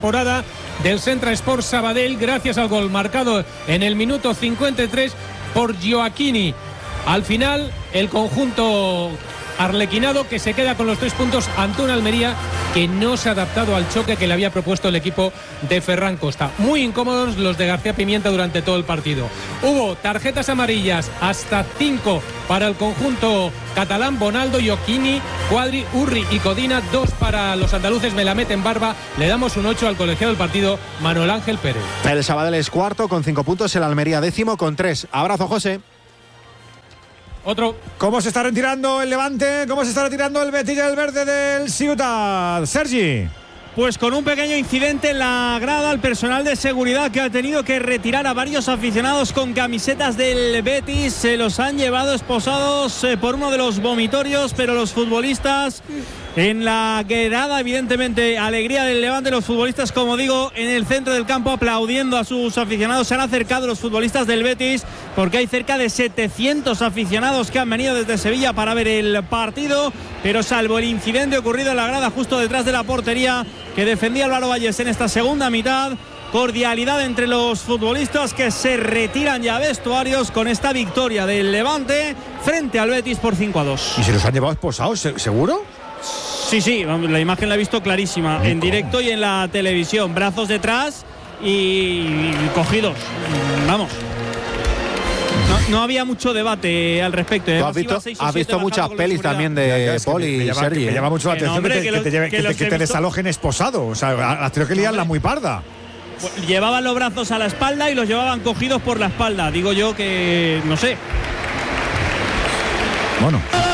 temporada del Centre Sport Sabadell gracias al gol marcado en el minuto 53 por Gioacchini. Al final el conjunto arlequinado que se queda con los 3 puntos ante un Almería que no se ha adaptado al choque que le había propuesto el equipo de Ferran Costa. Muy incómodos los de García Pimienta durante todo el partido. Hubo tarjetas amarillas hasta 5 para el conjunto catalán: Bonaldo, Gioacchini, Cuadri, Urri y Codina. 2 para los andaluces, Melamed en barba. Le damos un 8 al colegiado del partido, Manuel Ángel Pérez. El Sabadell es cuarto con 5 puntos, el Almería décimo con 3. Abrazo, José. Otro. ¿Cómo se está retirando el Levante? ¿Cómo se está retirando el Betis del verde del Ciutat? Sergi. Pues con un pequeño incidente en la grada, el personal de seguridad que ha tenido que retirar a varios aficionados con camisetas del Betis. Se los han llevado esposados por uno de los vomitorios, pero los futbolistas en la grada, evidentemente, alegría del Levante. Los futbolistas, como digo, en el centro del campo aplaudiendo a sus aficionados. Se han acercado los futbolistas del Betis porque hay cerca de 700 aficionados que han venido desde Sevilla para ver el partido, pero salvo el incidente ocurrido en la grada justo detrás de la portería que defendía Álvaro Valles en esta segunda mitad, cordialidad entre los futbolistas que se retiran ya a vestuarios con esta victoria del Levante frente al Betis por 5-2. ¿Y se los han llevado esposados, seguro? Sí, la imagen la he visto clarísima, en directo y en la televisión, brazos detrás y cogidos, vamos. No había mucho debate al respecto. Has visto muchas pelis también de Poli y Sergi. Me llama mucho la atención que te desalojen esposado. O sea, has tenido que liarla muy parda. Llevaban los brazos a la espalda y los llevaban cogidos por la espalda. Digo yo que, no sé. Bueno.